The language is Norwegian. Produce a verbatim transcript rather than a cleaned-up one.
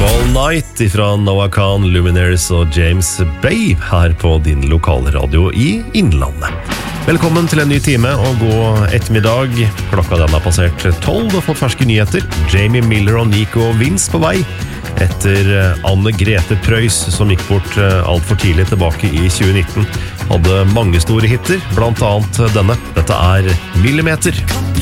All Night fra Noah Kahn, Luminaires og James Bay her på din lokalradio i Innlandet. Velkommen til en ny time og god ettermiddag. Klokka den har passert tolv og fått ferske nyheter. Jamie Miller og Nico Vince på vei etter Anne Grete Preus som gikk bort alt for tidlig tilbake i tjue nitten. Hadde mange store hitter, blant annet denne. Dette er Millimeter.